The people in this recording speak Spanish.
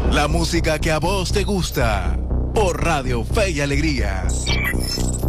La música que a vos te gusta. Por Radio Fe y Alegría.